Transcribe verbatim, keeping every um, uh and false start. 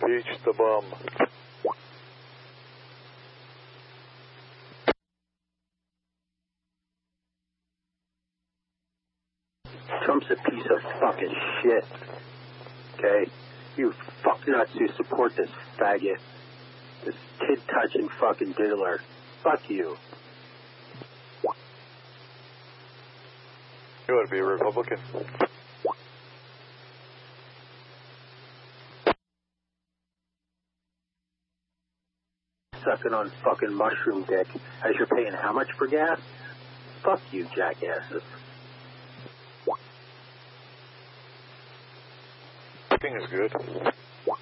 Impeach the bum. Trump's a piece of fucking shit. Okay? You fucknuts who support this faggot. This kid-touching fucking diddler. Fuck you. You want to be a Republican? Sucking on fucking mushroom dick as you're paying how much for gas? Fuck you, jackasses. Fucking is good.